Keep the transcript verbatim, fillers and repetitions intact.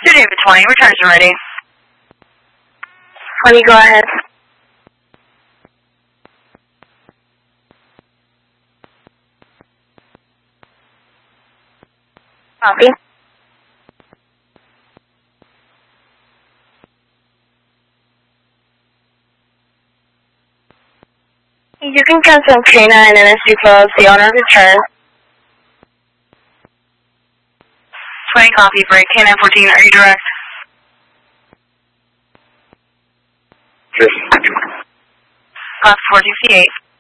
two David twenty, returns are ready. twenty, go ahead. Copy. You can cancel K nine and S U close, the owner return. twenty copy, break, K nine fourteen, are you direct? Yes. Cox four sixty-eight.